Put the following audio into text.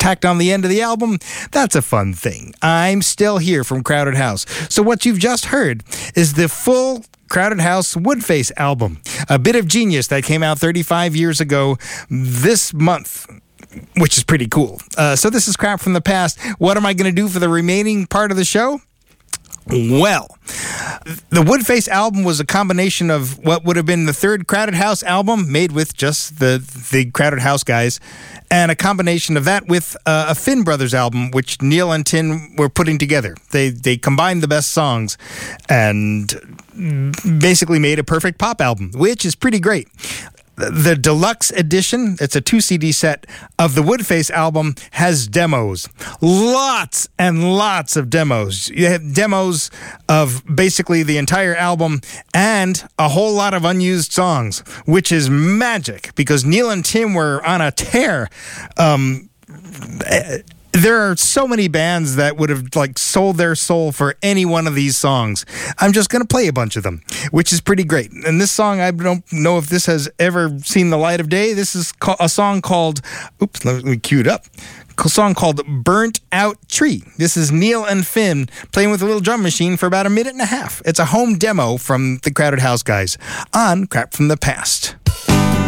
tacked on the end of the album, that's a fun thing. I'm Still Here from Crowded House. So what you've just heard is the full Crowded House Woodface album, a bit of genius that came out 35 years ago this month, which is pretty cool. So this is Crap from the Past. What am I going to do for the remaining part of the show? Well, the Woodface album was a combination of what would have been the third Crowded House album made with just the Crowded House guys, and a combination of that with a Finn Brothers album, which Neil and Tim were putting together. They combined the best songs and basically made a perfect pop album, which is pretty great. The deluxe edition, it's a 2 CD set of the Woodface album, has demos. Lots and lots of demos. You have demos of basically the entire album and a whole lot of unused songs, which is magic because Neil and Tim were on a tear. There are so many bands that would have sold their soul for any one of these songs. I'm just going to play a bunch of them, which is pretty great. And this song, I don't know if this has ever seen the light of day. This is a song called, let me cue it up. A song called Burnt Out Tree. This is Neil and Finn playing with a little drum machine for about a minute and a half. It's a home demo from the Crowded House guys on Crap from the Past.